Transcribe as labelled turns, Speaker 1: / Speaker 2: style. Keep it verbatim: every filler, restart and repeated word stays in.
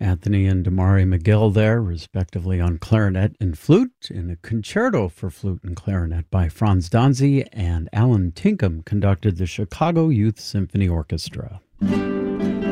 Speaker 1: Anthony and Damari McGill there, respectively, on clarinet and flute, in a concerto for flute and clarinet by Franz Danzi, and Alan Tinkham conducted the Chicago Youth Symphony Orchestra.